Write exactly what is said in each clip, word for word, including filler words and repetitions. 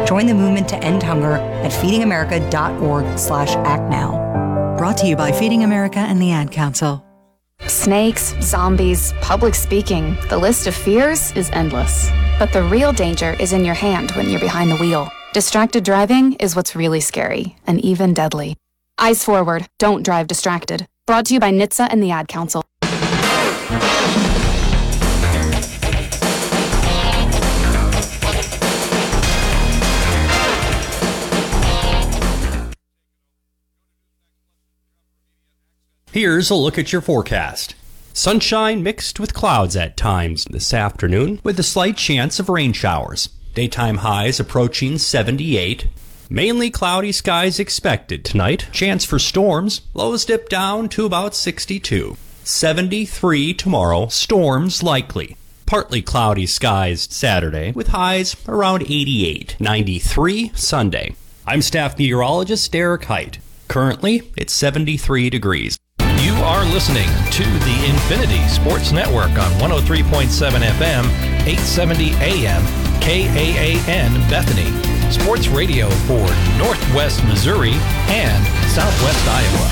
Join the movement to end hunger at feedingamerica.org slash act now. Brought to you by Feeding America and the Ad Council. Snakes, zombies, public speaking. The list of fears is endless. But the real danger is in your hand when you're behind the wheel. Distracted driving is what's really scary and even deadly. Eyes forward. Don't drive distracted. Brought to you by N H T S A and the Ad Council. Here's a look at your forecast. Sunshine mixed with clouds at times this afternoon, with a slight chance of rain showers. Daytime highs approaching seventy-eight. Mainly cloudy skies expected tonight. Chance for storms. Lows dip down to about sixty-two. seventy-three tomorrow. Storms likely. Partly cloudy skies Saturday, with highs around eighty-eight. ninety-three Sunday. I'm staff meteorologist Derek Height. Currently, it's seventy-three degrees. You are listening to the Infinity Sports Network on one oh three point seven F M, eight seventy A M, K A A N Bethany. Sports radio for Northwest Missouri and Southwest Iowa.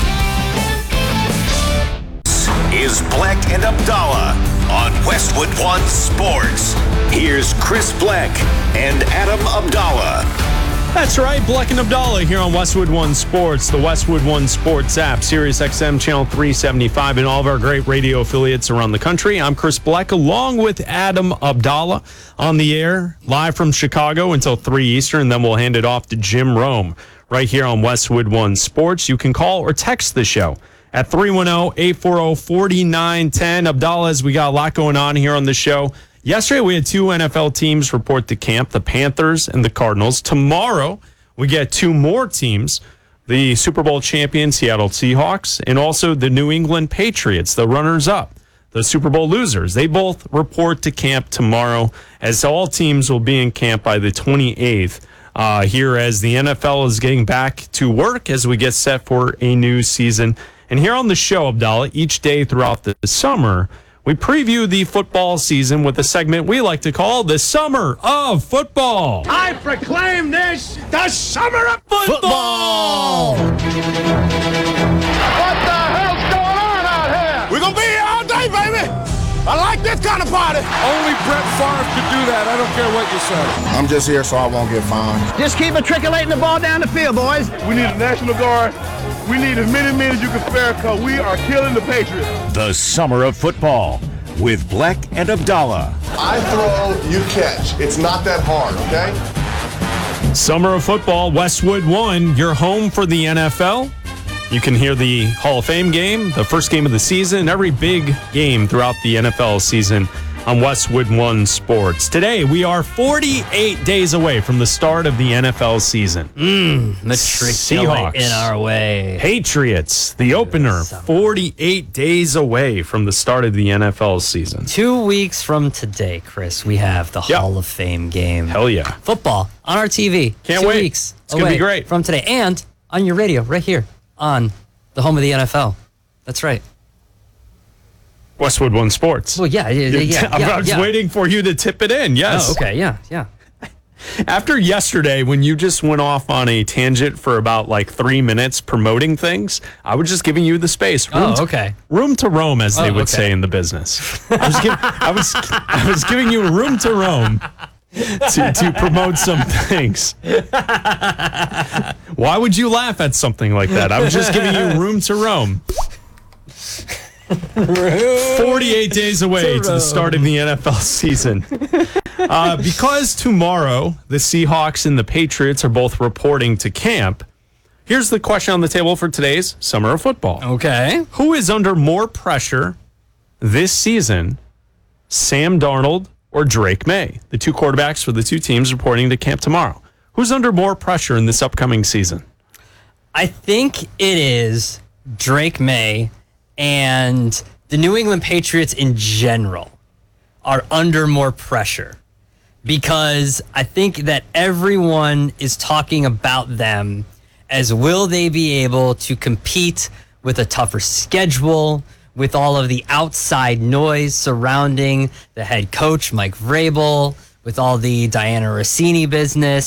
This is Black and Abdallah on Westwood One Sports. Here's Chris Black and Adam Abdallah. That's right, Black and Abdallah here on Westwood One Sports, the Westwood One Sports app, Sirius X M Channel three seventy-five, and all of our great radio affiliates around the country. I'm Chris Black, along with Adam Abdallah, on the air, live from Chicago until three Eastern, and then we'll hand it off to Jim Rome right here on Westwood One Sports. You can call or text the show at three one zero, eight four zero, four nine one zero. Abdallah, as we got a lot going on here on the show. Yesterday, we had two N F L teams report to camp, the Panthers and the Cardinals. Tomorrow, we get two more teams, the Super Bowl champion Seattle Seahawks and also the New England Patriots, the runners-up, the Super Bowl losers. They both report to camp tomorrow, as all teams will be in camp by the twenty-eighth. Uh, here as the N F L is getting back to work as we get set for a new season. And here on the show, Abdallah, each day throughout the summer, we preview the football season with a segment we like to call the Summer of Football. I proclaim this the Summer of Football! Football! What the hell's going on out here? We're going to be here all day, baby! I like this kind of party. Only Brett Favre could do that. I don't care what you say. I'm just here so I won't get fined. Just keep matriculating the ball down the field, boys. We need a National Guard. We need as many men as you can spare because we are killing the Patriots. The Summer of Football with Black and Abdallah. I throw, you catch. It's not that hard, okay? Summer of Football, Westwood One, your home for the N F L. You can hear the Hall of Fame game, the first game of the season, every big game throughout the N F L season on Westwood One Sports. Today, we are forty-eight days away from the start of the N F L season. Mmm, Seahawks in our way. Patriots, the opener, forty-eight days away from the start of the N F L season. Two weeks from today, Chris, we have the yep. Hall of Fame game. Hell yeah. Football on our T V. Can't Two wait. weeks it's going to be great. From today. And on your radio right here on the home of the N F L. That's right. Westwood One Sports. Well, yeah, yeah, yeah. yeah I was yeah. waiting for you to tip it in. Yes. Oh, okay. Yeah, yeah. After yesterday, when you just went off on a tangent for about like three minutes promoting things, I was just giving you the space. Room oh, okay. To, room to roam, as they oh, would okay. say in the business. I was, give, I was, I was giving you room to roam to, to promote some things. Why would you laugh at something like that? I was just giving you room to roam. forty-eight days away to, to the start of the N F L season. Uh, because tomorrow the Seahawks and the Patriots are both reporting to camp, here's the question on the table for today's Summer of Football. Okay. Who is under more pressure this season, Sam Darnold or Drake May? The two quarterbacks for the two teams reporting to camp tomorrow. Who's under more pressure in this upcoming season? I think it is Drake May. And the New England Patriots in general are under more pressure because I think that everyone is talking about them as will they be able to compete with a tougher schedule, with all of the outside noise surrounding the head coach, Mike Vrabel, with all the Diana Rossini business.